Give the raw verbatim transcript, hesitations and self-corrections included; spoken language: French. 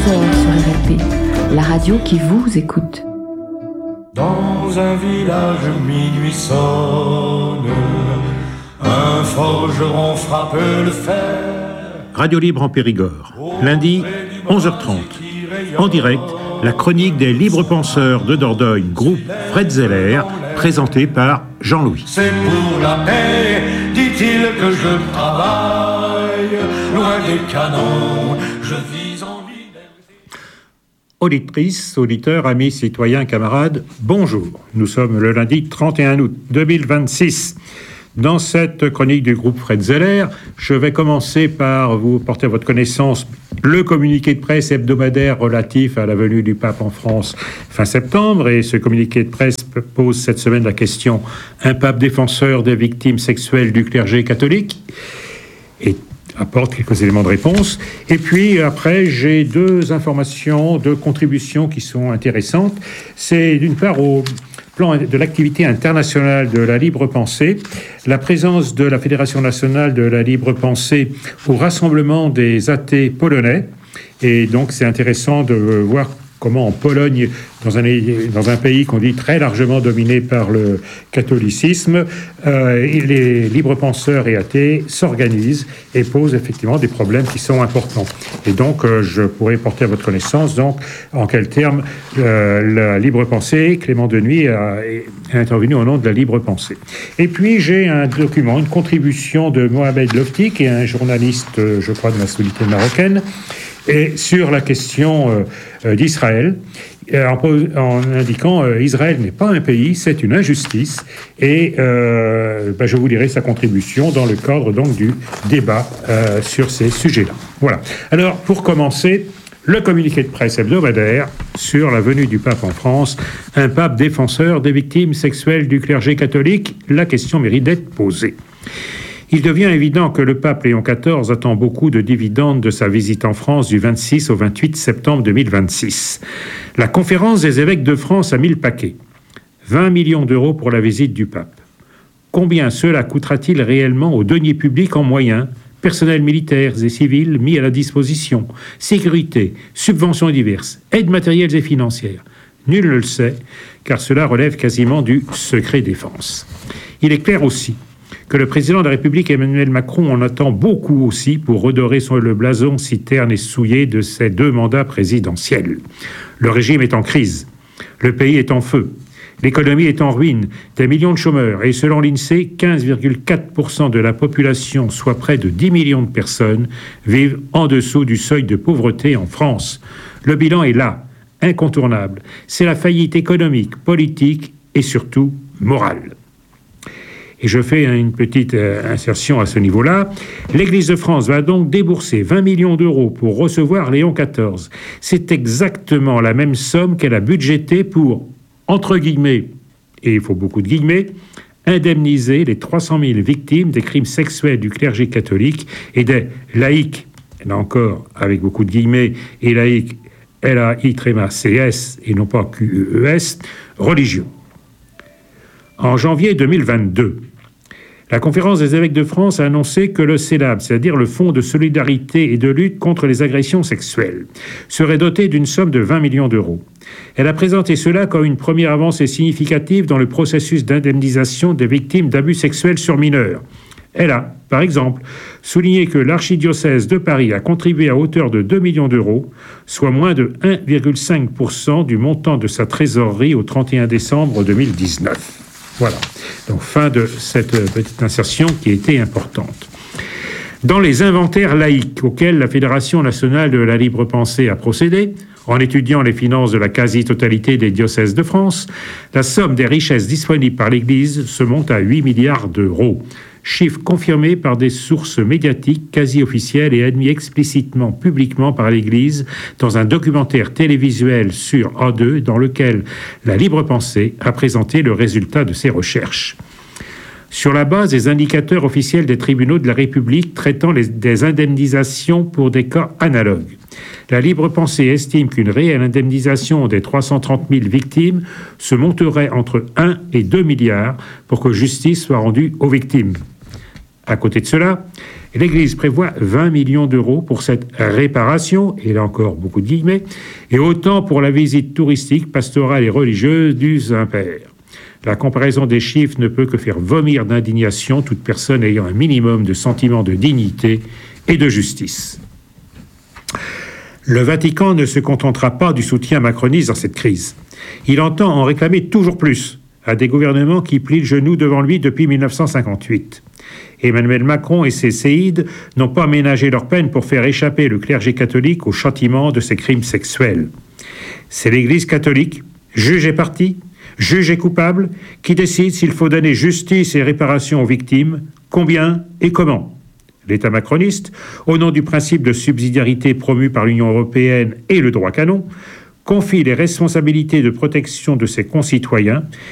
heures sur R L P, la radio qui vous écoute. Dans un village, minuit sonne, un forgeron frappe le fer. Radio Libre en Périgord, lundi, onze heures trente. En direct, la chronique des libres penseurs de Dordogne, groupe Fred Zeller, présentée par Jean-Louis. C'est pour la paix, dit-il, que je travaille, loin des canons, je vis en liberté. Auditrices, auditeurs, amis, citoyens, camarades, bonjour. Nous sommes le lundi trente et un août deux mille vingt-six. Dans cette chronique du groupe Fred Zeller, je vais commencer par vous porter à votre connaissance le communiqué de presse hebdomadaire relatif à la venue du pape en France fin septembre. Et ce communiqué de presse pose cette semaine la question « Un pape défenseur des victimes sexuelles du clergé catholique ?» et apporte quelques éléments de réponse. Et puis après, j'ai deux informations, deux contributions qui sont intéressantes. C'est d'une part au plan de l'activité internationale de la libre pensée, la présence de la Fédération nationale de la libre pensée au rassemblement des athées polonais. Et donc c'est intéressant de voir comment en Pologne, dans un, dans un pays qu'on dit très largement dominé par le catholicisme, euh, les libres penseurs et athées s'organisent et posent effectivement des problèmes qui sont importants. Et donc, euh, je pourrais porter à votre connaissance, donc, en quels termes euh, la libre pensée, Clément Denuy a, a intervenu au nom de la libre pensée. Et puis, j'ai un document, une contribution de Mohamed Lofti, qui est un journaliste, je crois, de nationalité marocaine, et sur la question euh, d'Israël, en, en indiquant euh, Israël n'est pas un pays, c'est une injustice. Et euh, ben, je vous lirai sa contribution dans le cadre donc du débat euh, sur ces sujets-là. Voilà. Alors, pour commencer, le communiqué de presse hebdomadaire sur la venue du pape en France, un pape défenseur des victimes sexuelles du clergé catholique. La question mérite d'être posée. Il devient évident que le pape Léon quatorze attend beaucoup de dividendes de sa visite en France du vingt-six au vingt-huit septembre deux mille vingt-six. La conférence des évêques de France a mis le paquet. vingt millions d'euros pour la visite du pape. Combien cela coûtera-t-il réellement aux deniers publics en moyens, personnels militaires et civils mis à la disposition, sécurité, subventions diverses, aides matérielles et financières? Nul ne le sait, car cela relève quasiment du secret défense. Il est clair aussi que le président de la République Emmanuel Macron en attend beaucoup aussi pour redorer son, le blason si terne et souillé de ses deux mandats présidentiels. Le régime est en crise, le pays est en feu, l'économie est en ruine, des millions de chômeurs et selon l'INSEE, quinze virgule quatre pour cent de la population, soit près de dix millions de personnes, vivent en dessous du seuil de pauvreté en France. Le bilan est là, incontournable. C'est la faillite économique, politique et surtout morale. Et je fais une petite euh, insertion à ce niveau-là. L'Église de France va donc débourser vingt millions d'euros pour recevoir Léon quatorze. C'est exactement la même somme qu'elle a budgétée pour, entre guillemets, et il faut beaucoup de guillemets, indemniser les trois cent mille victimes des crimes sexuels du clergé catholique et des laïcs, là encore avec beaucoup de guillemets, et laïcs, L A I C S et non pas Q E S, religion. En janvier deux mille vingt-deux, la conférence des évêques de France a annoncé que le CELAB, c'est-à-dire le Fonds de solidarité et de lutte contre les agressions sexuelles, serait doté d'une somme de vingt millions d'euros. Elle a présenté cela comme une première avancée significative dans le processus d'indemnisation des victimes d'abus sexuels sur mineurs. Elle a, par exemple, souligné que l'archidiocèse de Paris a contribué à hauteur de deux millions d'euros, soit moins de un virgule cinq pour cent du montant de sa trésorerie au trente et un décembre deux mille dix-neuf. Voilà, donc fin de cette petite insertion qui était importante. Dans les inventaires laïques auxquels la Fédération nationale de la libre pensée a procédé, en étudiant les finances de la quasi-totalité des diocèses de France, la somme des richesses disponibles par l'Église se monte à huit milliards d'euros. Chiffre confirmé par des sources médiatiques quasi officielles et admis explicitement publiquement par l'Église dans un documentaire télévisuel sur A deux dans lequel la libre pensée a présenté le résultat de ses recherches. Sur la base des indicateurs officiels des tribunaux de la République traitant les, des indemnisations pour des cas analogues, la libre pensée estime qu'une réelle indemnisation des trois cent trente mille victimes se monterait entre un et deux milliards pour que justice soit rendue aux victimes. À côté de cela, L'Église prévoit vingt millions d'euros pour cette réparation, et là encore beaucoup de guillemets, et autant pour la visite touristique, pastorale et religieuse du Saint-Père. La comparaison des chiffres ne peut que faire vomir d'indignation toute personne ayant un minimum de sentiment de dignité et de justice. Le Vatican ne se contentera pas du soutien macroniste dans cette crise. Il entend en réclamer toujours plus à des gouvernements qui plient le genou devant lui depuis mille neuf cent cinquante-huit. Emmanuel Macron et ses séides n'ont pas ménagé leur peine pour faire échapper le clergé catholique au châtiment de ses crimes sexuels. C'est l'Église catholique, juge et partie, juge et coupable, qui décide s'il faut donner justice et réparation aux victimes, combien et comment. L'État macroniste, au nom du principe de subsidiarité promu par l'Union européenne et le droit canon, confie les responsabilités de protection de ses concitoyens